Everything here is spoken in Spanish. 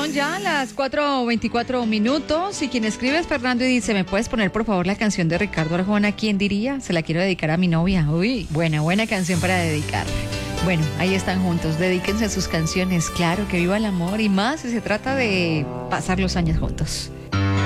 Son ya las 4:24 y quien escribe es Fernando y dice, ¿me puedes poner por favor la canción de Ricardo Arjona? ¿Quién diría? Se la quiero dedicar a mi novia. Uy, buena canción para dedicar. Bueno, ahí están juntos, dedíquense a sus canciones, claro, que viva el amor y más si se trata de pasar los años juntos.